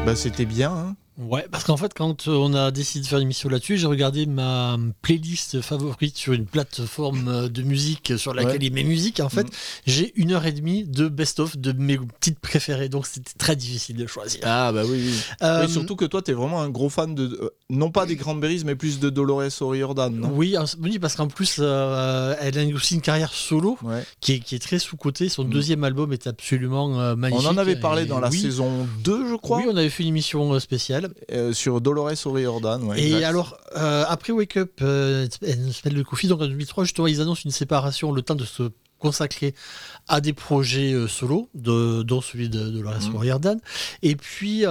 Bah c'était bien, hein. Ouais, parce qu'en fait, quand on a décidé de faire une émission là-dessus, j'ai regardé ma playlist favorite sur une plateforme de musique sur laquelle il met musique. En fait, j'ai 1h30 de best-of de mes petites préférées, donc c'était très difficile de choisir. Ah bah oui. Oui, surtout que toi, t'es vraiment un gros fan de, non pas des Cranberries, mais plus de Dolores O'Riordan, non? Oui, parce qu'en plus, elle a aussi une carrière solo qui est très sous-cotée. Son deuxième album est absolument magnifique. On en avait parlé dans la saison 2, je crois. Oui, on avait fait une émission spéciale. Sur Dolores O'Riordan. Ouais, et exact. alors, après Wake Up, elle s'appelle le Coffee, donc en 2003, justement, ils annoncent une séparation, le temps de se consacré à des projets solo, dont celui de Dolores O'Riordan. Et puis,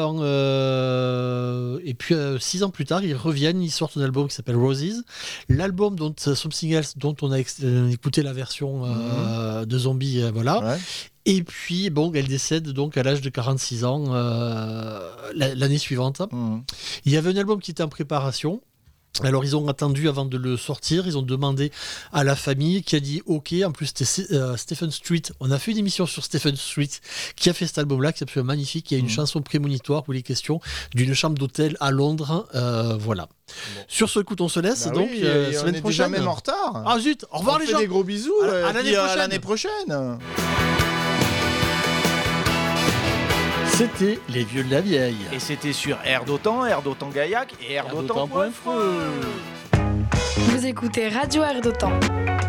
6 ans plus tard, ils reviennent, ils sortent un album qui s'appelle Roses. L'album Something Else, dont on a écouté la version de Zombie, voilà. Ouais. Et puis, bon, elle décède donc à l'âge de 46 ans l'année suivante. Il y avait un album qui était en préparation. Alors ils ont attendu avant de le sortir, ils ont demandé à la famille qui a dit ok. En plus c'était Stephen Street, on a fait une émission sur Stephen Street qui a fait cet album-là qui est absolument magnifique. Il y a une chanson prémonitoire où il est question d'une chambre d'hôtel à Londres, voilà. Bon. Sur ce coup on se laisse, donc oui, semaine on prochaine. est déjà même en retard. Ah zut, au revoir les gens. Des gros bisous à l'année prochaine. C'était les vieux de la vieille. Et c'était sur Air d'Otan Gaillac et Air d'Otan.fr. Vous écoutez Radio Air d'Otan.